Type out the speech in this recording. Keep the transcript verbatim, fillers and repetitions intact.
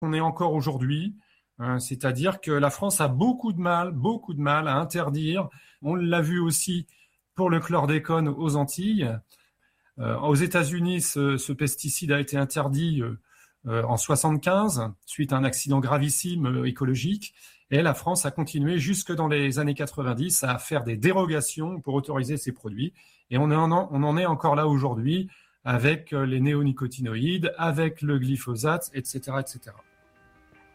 qu'on est encore aujourd'hui. Hein, c'est-à-dire que la France a beaucoup de mal, beaucoup de mal à interdire. On l'a vu aussi pour le chlordécone aux Antilles. Euh, aux États-Unis, ce, ce pesticide a été interdit euh, euh, en soixante-quinze suite à un accident gravissime euh, écologique. Et la France a continué jusque dans les années quatre-vingt-dix à faire des dérogations pour autoriser ces produits. Et on en, on en est encore là aujourd'hui avec les néonicotinoïdes, avec le glyphosate, et cetera, et cetera.